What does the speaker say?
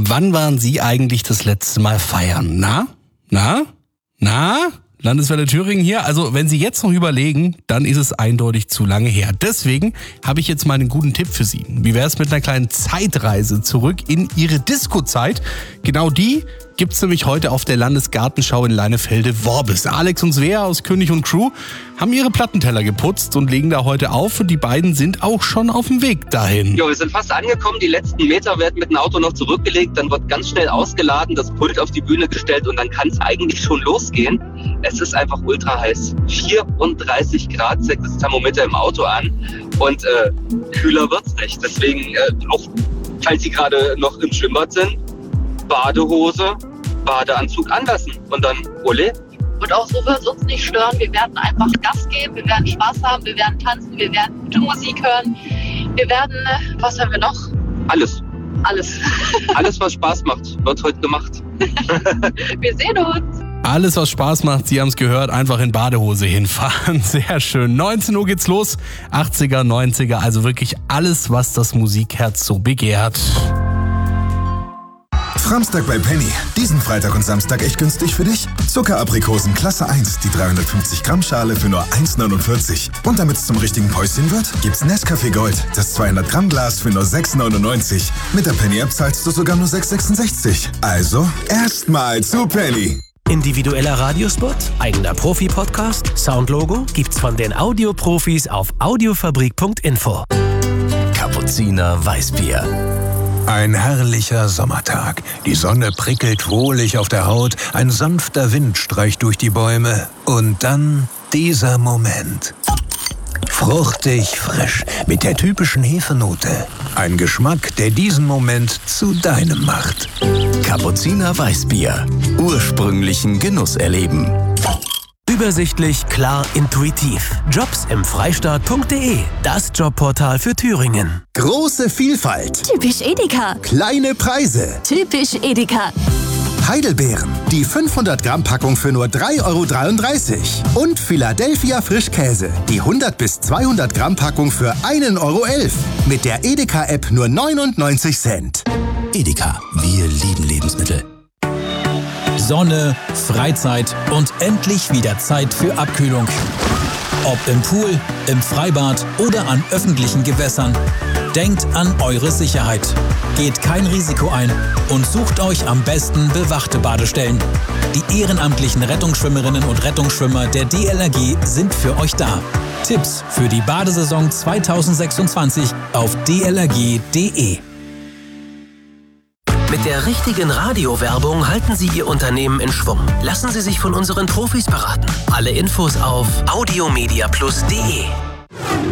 Wann waren Sie eigentlich das letzte Mal feiern? Na? Landeswelle Thüringen hier. Also wenn Sie jetzt noch überlegen, dann ist es eindeutig zu lange her. Deswegen habe ich jetzt mal einen guten Tipp für Sie. Wie wäre es mit einer kleinen Zeitreise zurück in Ihre Disco-Zeit? Genau die gibt's nämlich heute auf der Landesgartenschau in Leinefelde-Worbis. Alex und Svea aus König und Crew haben ihre Plattenteller geputzt und legen da heute auf. Und die beiden sind auch schon auf dem Weg dahin. Ja, wir sind fast angekommen. Die letzten Meter werden mit dem Auto noch zurückgelegt. Dann wird ganz schnell ausgeladen, das Pult auf die Bühne gestellt und dann kann es eigentlich schon losgehen. Es ist einfach ultra heiß. 34 Grad zeigt das Thermometer im Auto an. Und kühler wird's nicht. Deswegen, auch falls Sie gerade noch im Schwimmbad sind, Badehose, Badeanzug anlassen und dann ole. Und auch so wird es uns nicht stören. Wir werden einfach Gas geben, wir werden Spaß haben, wir werden tanzen, wir werden gute Musik hören. Wir werden, was haben wir noch? Alles. Alles, was Spaß macht, wird heute gemacht. Wir sehen uns. Alles, was Spaß macht, Sie haben es gehört, einfach in Badehose hinfahren. Sehr schön. 19 Uhr geht's los. 80er, 90er, also wirklich alles, was das Musikherz so begehrt. Samstag bei Penny. Diesen Freitag und Samstag echt günstig für dich. Zuckeraprikosen Klasse 1, die 350 Gramm Schale für nur 1,49. Und damit es zum richtigen Päuschen wird, gibt's Nescafé Gold, das 200 Gramm Glas für nur 6,99. Mit der Penny-App zahlst du sogar nur 6,66. Also erstmal zu Penny. Individueller Radiospot, eigener Profi-Podcast, Soundlogo gibt's von den Audioprofis auf audiofabrik.info. Kapuziner Weißbier. Ein herrlicher Sommertag. Die Sonne prickelt wohlig auf der Haut, ein sanfter Wind streicht durch die Bäume. Und dann dieser Moment. Fruchtig, frisch, mit der typischen Hefenote. Ein Geschmack, der diesen Moment zu deinem macht. Kapuziner Weißbier. Ursprünglichen Genuss erleben. Übersichtlich, klar, intuitiv. Jobs im Freistaat.de, das Jobportal für Thüringen. Große Vielfalt. Typisch Edeka. Kleine Preise. Typisch Edeka. Heidelbeeren, die 500 Gramm Packung für nur 3,33 €. Und Philadelphia Frischkäse, die 100 bis 200 Gramm Packung für 1,11 €. Mit der Edeka-App nur 99 Cent. Edeka, wir lieben Lebensmittel. Sonne, Freizeit und endlich wieder Zeit für Abkühlung. Ob im Pool, im Freibad oder an öffentlichen Gewässern. Denkt an eure Sicherheit. Geht kein Risiko ein und sucht euch am besten bewachte Badestellen. Die ehrenamtlichen Rettungsschwimmerinnen und Rettungsschwimmer der DLRG sind für euch da. Tipps für die Badesaison 2026 auf dlrg.de. Mit der richtigen Radiowerbung halten Sie Ihr Unternehmen in Schwung. Lassen Sie sich von unseren Profis beraten. Alle Infos auf audiomediaplus.de.